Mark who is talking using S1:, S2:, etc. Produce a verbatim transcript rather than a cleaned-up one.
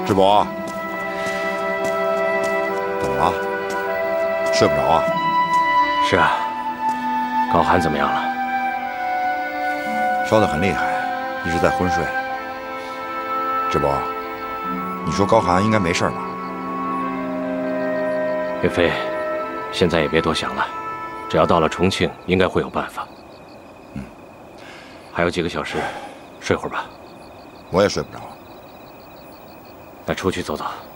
S1: 志博，怎么了？睡不着啊？
S2: 是啊，高寒怎么样了？
S1: 烧得很厉害，一直在昏睡。志博，你说高寒应该没事吧？
S2: 岳飞，现在也别多想了，只要到了重庆，应该会有办法。
S1: 嗯，
S2: 还有几个小时，睡会儿吧。
S1: 我也睡不着。
S2: 那出去走走。